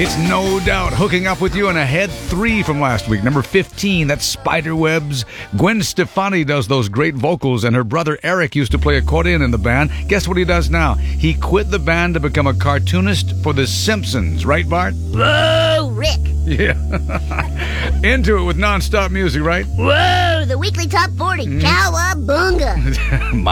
It's No Doubt hooking up with you and ahead 3 from last week. Number 15, that's Spiderwebs. Gwen Stefani does those great vocals, and her brother Eric used to play accordion in the band. Guess what he does now? He quit the band to become a cartoonist for The Simpsons. Right, Bart? Whoa, Rick. Yeah. Into it with non-stop music, right? Whoa, the weekly top 40. Cowabunga.